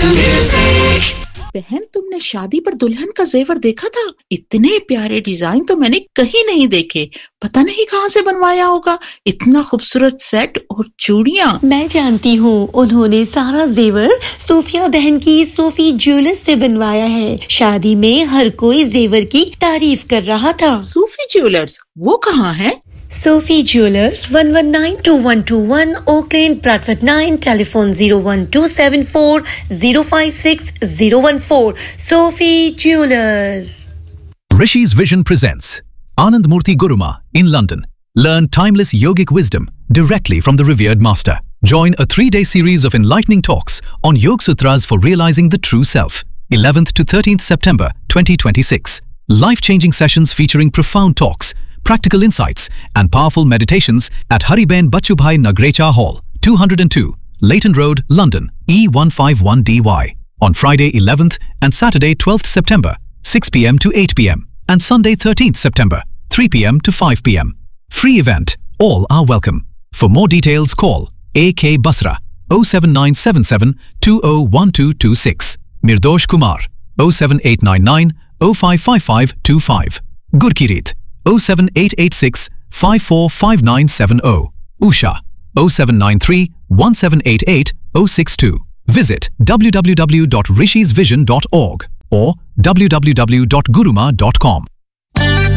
बहन, तुमने शादी पर दुल्हन का जेवर देखा था? इतने प्यारे डिजाइन तो मैंने कहीं नहीं देखे। पता नहीं कहाँ से बनवाया होगा। इतना खूबसूरत सेट और चूड़ियाँ। मैं जानती हूँ, उन्होंने सारा जेवर सोफिया बहन की सोफी ज्वेलर्स से बनवाया है। शादी में हर कोई जेवर की तारीफ कर रहा था। सोफी ज्वेलर्स, वो कहाँ है? Sophie Jewelers, 1192121 Oakland, Bradford 9, telephone 01274 056 014. Sophie Jewelers. Rishi's Vision presents Anand Murthy Guruma in London. Learn timeless yogic wisdom directly from the revered master. Join a 3-day series of enlightening talks on Yog Sutras for realizing the true self. 11th to 13th September 2026. Life-changing sessions featuring profound talks, practical insights and powerful meditations at Hariben Bachubhai Nagrecha Hall, 202, Leighton Road, London, E151DY. On Friday 11th and Saturday 12th September, 6 p.m. to 8 p.m. and Sunday 13th September, 3 p.m. to 5 p.m. Free event. All are welcome. For more details, call AK Basra 07977 201226. Mirdosh Kumar 07899 055525. Gurkirit 07886 545970. Usha 0793 1788 062. Visit www.rishisvision.org or www.guruma.com.